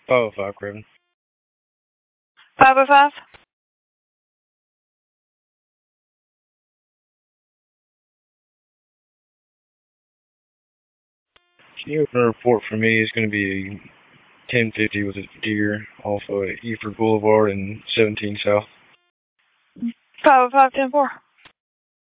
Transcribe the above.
505, Craven. 505? Can you open a report for me? It's going to be 1050 with a deer off of Eford Boulevard and 17 South. 505, 10-4.